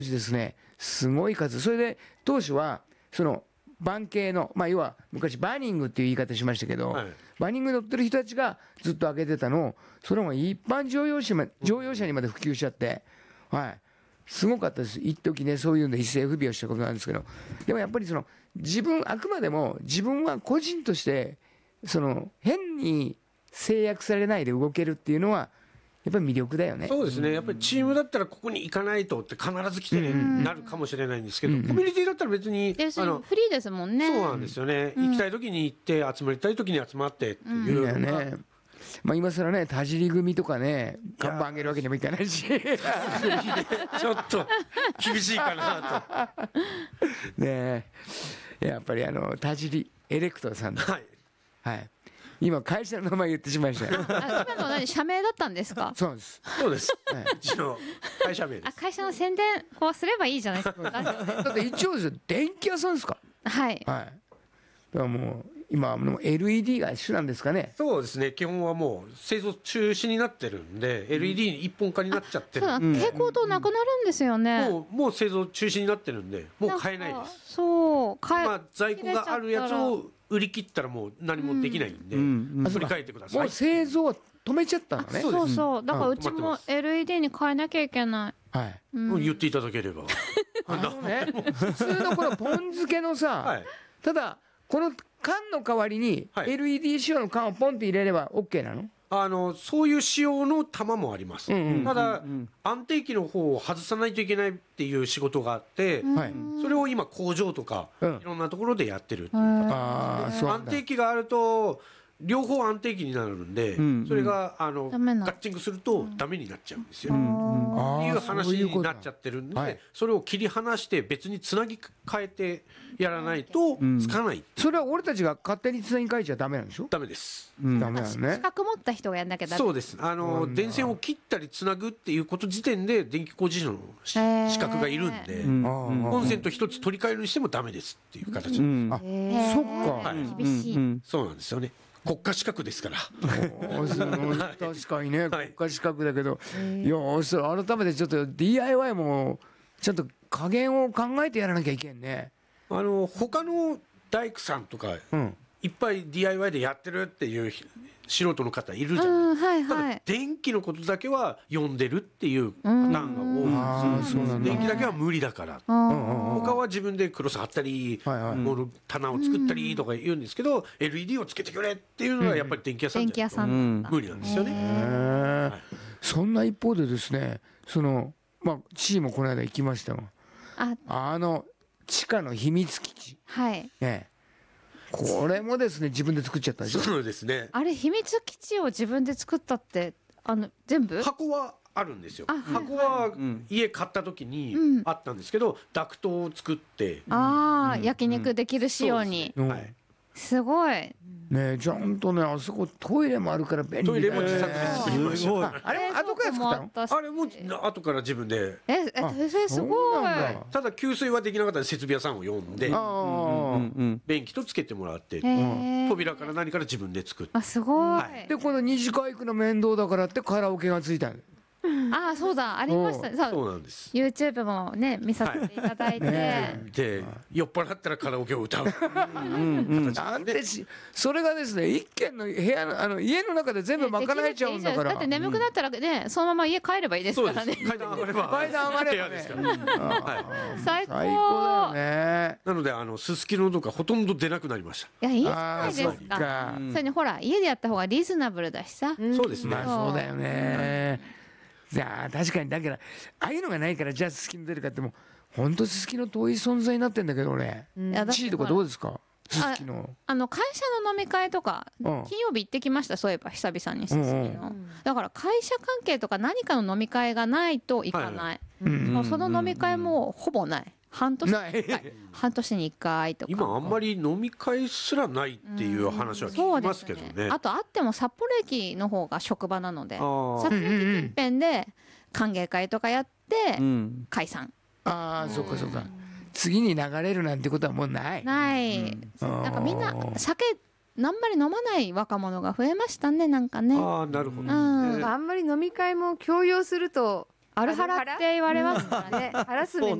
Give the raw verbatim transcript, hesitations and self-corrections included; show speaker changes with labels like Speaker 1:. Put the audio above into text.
Speaker 1: ですね、すごい数。それで当初はそのバン系の、まあ、要は昔バーニングっていう言い方しましたけど、はい、バーニング乗ってる人たちがずっと開けてたのを、それも一般乗用車、乗用車にまで普及しちゃって、はい、すごかったです。一時ね、そういうので一世不備をしたことなんですけど、でもやっぱりその自分、あくまでも自分は個人としてその変に制約されないで動けるっていうのはやっぱり魅力だよね。
Speaker 2: そうですね。やっぱりチームだったらここに行かないとって必ず来て、ね、うん、なるかもしれないんですけど、うん、コミュニティだったら別に
Speaker 3: あのフリーですもんね。
Speaker 2: そうなんですよね、うん、行きたい時に行って集まりたい時に集まってっていうのが、うん
Speaker 1: ね、まあ、今更ね田尻組とかね看板上げるわけにもいかないしち
Speaker 2: ょっと厳しいかなと
Speaker 1: ねえ、やっぱりあの田尻エレクトさんはい、はい、今会社の名前言ってしまいましたよ
Speaker 3: あ、今の何社名だったんですか？
Speaker 1: そうです、
Speaker 2: そうです、はい、うちの会社名です。
Speaker 3: あ、会社の宣伝こうすればいいじゃないですか
Speaker 1: だって一応ですよ、電気屋さんですか？
Speaker 3: はい、
Speaker 1: はい、だからもう今もう エルイーディー が主なんですかね。
Speaker 2: そうですね、基本はもう製造中止になってるんで、うん、エルイーディー 一本化になっちゃってる。
Speaker 3: そうだ、蛍光灯なくなるんですよね、
Speaker 2: うん、もうもう製造中止になってるんでもう買えないです。
Speaker 3: そう買え、
Speaker 2: まあ、在庫があるやつを売り切ったらもう何もできないんで、うんうん、取り替えてください。
Speaker 1: もう製造は止めちゃったのね。
Speaker 3: そうそう、だからうちも エルイーディー に変えなきゃいけない、
Speaker 1: はい、
Speaker 2: うん、言っていただければ
Speaker 1: あのね、普通のこのポン漬けのさ、はい、ただこの缶の代わりに エルイーディー 仕様の缶をポンって入れれば OK なの？
Speaker 2: あのそういう仕様の玉もあります、うんうん、ただ、うん、安定器の方を外さないといけないっていう仕事があって、うん、それを今工場とか、うん、いろんなところでやってるっていう、うん、あそう安定器があると両方安定器になるんで、うん、それがあのガッチングするとダメになっちゃうんですよ、うん、っていう話になっちゃってるんで、はい、それを切り離して別につなぎ替えてやらないとつかない、うん、
Speaker 1: それは俺たちが勝手につなぎ替えちゃダメなんでしょ？
Speaker 2: ダメです、
Speaker 1: うん、ダメだね。
Speaker 3: 資格持った人がやんなきゃダメ。
Speaker 2: そうです。あの電線を切ったりつなぐっていうこと時点で電気工事士の資格がいるんで、コンセント一つ取り替えるにしてもダメですっていう形なんです、うん、
Speaker 1: あ、そっか、
Speaker 3: はい、厳しい、うん、
Speaker 2: そうなんですよね。国家資格ですから
Speaker 1: 確かにね、国家資格だけど、いや、それ改めてちょっと ディーアイワイ もちゃんと加減を考えてやらなきゃいけんね。
Speaker 2: あの他の大工さんとか、うん、いっぱい ディーアイワイ でやってるっていう素人の方いるじゃないですか、はいはい、ただ電気のことだけは読んでるっていうパターンが多いんですよ。電気だけは無理だから、他は自分でクロス貼ったり、はいはい、もの棚を作ったりとか言うんですけど、エルイーディー をつけてくれっていうのはやっぱり電気屋さんじゃないと無理なんですよね、
Speaker 1: はい、そんな一方でですね、その、まあ、チームこの間行きましたが、あ, あの地下の秘密基地、
Speaker 3: はい
Speaker 1: ね、これもですね自分で作っちゃったでしょ。
Speaker 2: そうですね。
Speaker 3: あれ秘密基地を自分で作ったって、あの全部
Speaker 2: 箱はあるんですよ。箱は家買った時にあったんですけど、うん、ダクトを作って、
Speaker 3: ああ、うん、焼肉できる仕様に、
Speaker 2: うん、はい、
Speaker 3: すごい
Speaker 1: ね、ちゃんとね、あそこトイレもあるから便利だね。
Speaker 2: トイレも自作で作りました。
Speaker 1: あれも後から作ったの？
Speaker 2: あれも後から自分で。
Speaker 3: え、え、すごい。
Speaker 2: ただ給水はできなかったら設備屋さんを呼んで、便器とつけてもらって、扉から何から自分で作って。
Speaker 3: あ、すごい。はい、
Speaker 1: でこの二次会行くの面倒だからってカラオケがついたの。
Speaker 3: ああ、そうだ、ありましたね。
Speaker 2: そうなんです。
Speaker 3: YouTube もね見させていただいて、はいね、
Speaker 2: で酔っ払ったらカラオケを歌う
Speaker 1: なんてし、それがですね一軒の部屋の、あの家の中で全部賄えちゃうんだから。
Speaker 3: だって眠くなったらね、そのまま家帰ればいいですからね。
Speaker 2: 階段上がれば
Speaker 1: 階段上がればね、
Speaker 3: 最高
Speaker 1: だよね。
Speaker 2: なのであのすすきのとかほとんど出なくなりました。
Speaker 3: いや、いいじゃないですか。それにほら家でやった方がリーズナブルだしさ。
Speaker 2: そうですね。
Speaker 1: そうだよね。じゃあ確かに、だからああいうのがないからじゃあすすきの出るかって、もう本当すすきの遠い存在になってんだけど俺、うん、地位とかどうですか？すすきの
Speaker 3: あ, あの会社の飲み会とか、うん、金曜日行ってきました。そういえば久々にすすきの、うん、だから会社関係とか何かの飲み会がないと行かない、はい、うん、その飲み会もほぼない。半年にいっかい半年にいっかいとか。
Speaker 2: 今あんまり飲み会すらないっていう話は聞きますけど ね,、うん、ね。
Speaker 3: あとあっても札幌駅の方が職場なので、札幌駅近辺で歓迎会とかやって解散、
Speaker 1: うん、ああ、そうかそうか、次に流れるなんてことはもうない
Speaker 3: ない、うん、なんかみんな酒あんまり飲まない若者が増えましたね、なんかね。
Speaker 2: ああ、なるほど、
Speaker 4: うん、あんまり飲み会も強要すると
Speaker 3: アルハラって言われますからね。
Speaker 4: ハラスメント